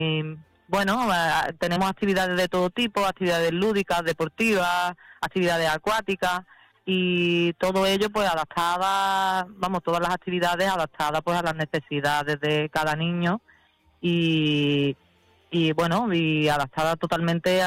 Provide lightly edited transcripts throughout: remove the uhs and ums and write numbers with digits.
Bueno, tenemos actividades de todo tipo, actividades lúdicas, deportivas, actividades acuáticas y todo ello pues adaptada, todas las actividades adaptadas pues a las necesidades de cada niño y bueno, y adaptada totalmente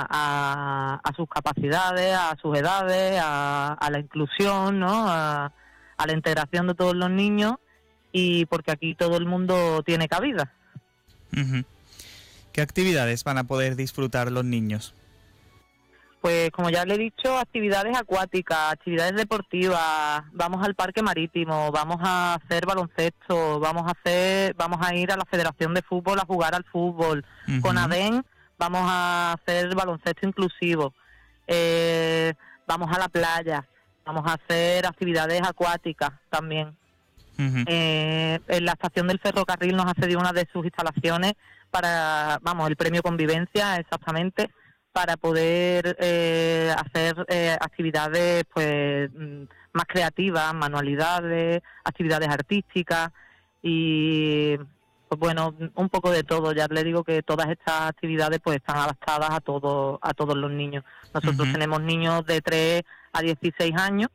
a sus capacidades, a sus edades, a la inclusión, ¿no? A la integración de todos los niños y porque aquí todo el mundo tiene cabida. Uh-huh. ¿Qué actividades van a poder disfrutar los niños? Pues como ya le he dicho, actividades acuáticas, actividades deportivas, vamos al parque marítimo, vamos a hacer baloncesto, vamos a ir a la Federación de Fútbol a jugar al fútbol. Uh-huh. Con ADEN vamos a hacer baloncesto inclusivo, vamos a la playa, vamos a hacer actividades acuáticas también. Uh-huh. En la estación del ferrocarril nos ha cedido una de sus instalaciones para, el premio Convivencia exactamente, para poder hacer actividades pues más creativas, manualidades, actividades artísticas y pues bueno, un poco de todo. Ya le digo que todas estas actividades pues están adaptadas a todos los niños. Nosotros tenemos niños de 3 a 16 años,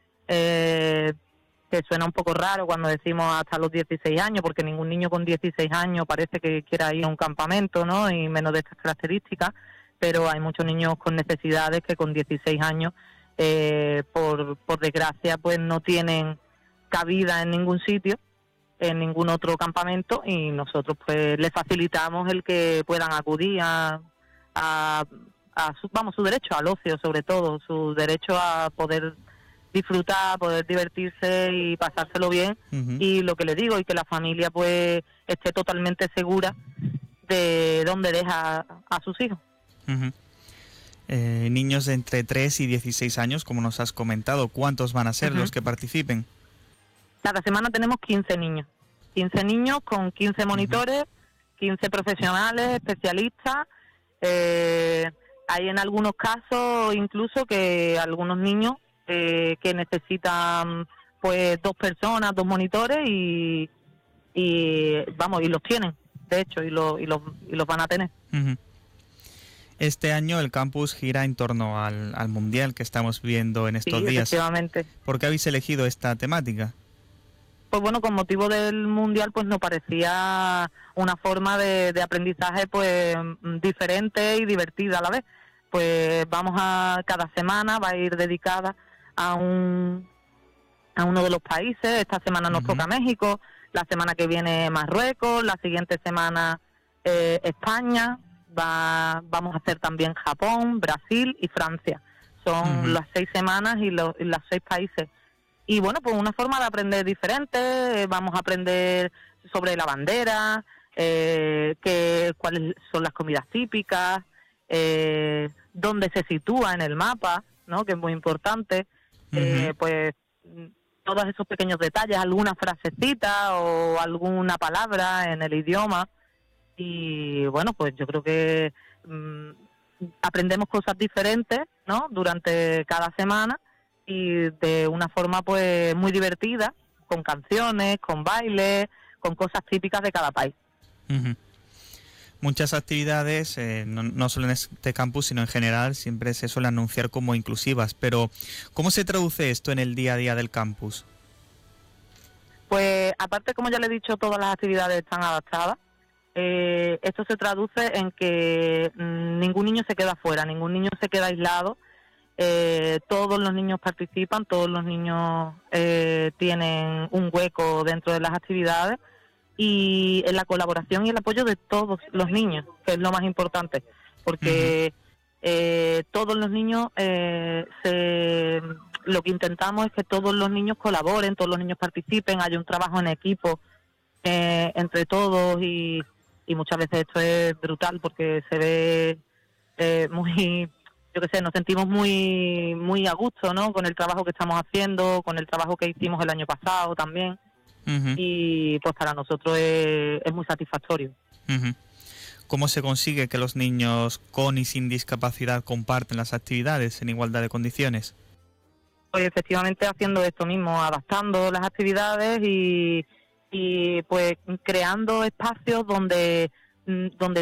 que suena un poco raro cuando decimos hasta los 16 años, porque ningún niño con 16 años parece que quiera ir a un campamento, ¿no? Y menos de estas características. Pero hay muchos niños con necesidades que con 16 años, por desgracia, pues no tienen cabida en ningún sitio, en ningún otro campamento, y nosotros pues les facilitamos el que puedan acudir a su derecho al ocio, sobre todo, su derecho a poder disfrutar, poder divertirse y pasárselo bien. Uh-huh. Y lo que les digo, y que la familia pues esté totalmente segura de dónde deja a sus hijos. Uh-huh. Niños de entre 3 y 16 años, como nos has comentado, ¿cuántos van a ser los que participen? Cada semana tenemos 15 niños. 15 niños con 15 monitores, 15 profesionales, especialistas. Hay en algunos casos incluso que algunos niños que necesitan pues 2 personas, 2 monitores y los tienen, de hecho, y los van a tener. Uh-huh. Este año el campus gira en torno al Mundial que estamos viendo en estos días. Efectivamente. ¿Por qué habéis elegido esta temática? Pues bueno, con motivo del Mundial pues nos parecía una forma de aprendizaje pues diferente y divertida a la vez. Pues cada semana va a ir dedicada a uno de los países. Esta semana nos toca México, la semana que viene Marruecos, la siguiente semana España. Vamos a hacer también Japón, Brasil y Francia. Son las 6 semanas y las 6 países. Y bueno, pues una forma de aprender diferente. Vamos a aprender sobre la bandera, cuáles son las comidas típicas, dónde se sitúa en el mapa, ¿no? Que es muy importante. Pues todos esos pequeños detalles, alguna frasecita o alguna palabra en el idioma. Y bueno, pues yo creo que aprendemos cosas diferentes, ¿no? Durante cada semana y de una forma pues muy divertida, con canciones, con bailes, con cosas típicas de cada país. Uh-huh. Muchas actividades, no solo en este campus, sino en general, siempre se suele anunciar como inclusivas, pero ¿cómo se traduce esto en el día a día del campus? Pues aparte, como ya le he dicho, todas las actividades están adaptadas. Esto se traduce en que ningún niño se queda fuera, ningún niño se queda aislado. Todos los niños participan, todos los niños tienen un hueco dentro de las actividades y en la colaboración y el apoyo de todos los niños, que es lo más importante, porque todos los niños, lo que intentamos es que todos los niños colaboren, todos los niños participen, haya un trabajo en equipo entre todos y muchas veces esto es brutal porque se ve muy, yo qué sé, nos sentimos muy a gusto, ¿no? Con el trabajo que estamos haciendo, con el trabajo que hicimos el año pasado también. Uh-huh. Y pues para nosotros es muy satisfactorio. Uh-huh. ¿Cómo se consigue que los niños con y sin discapacidad comparten las actividades en igualdad de condiciones? Pues efectivamente haciendo esto mismo, adaptando las actividades y pues creando espacios donde donde